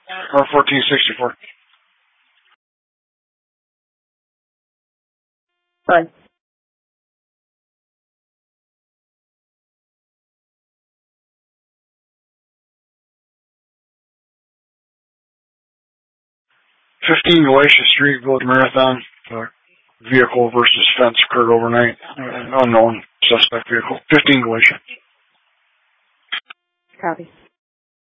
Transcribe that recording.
Or 1464. Fine. Galatia Street, Village Marathon. Vehicle versus fence occurred overnight. Unknown suspect vehicle. 15 Galatia. Copy.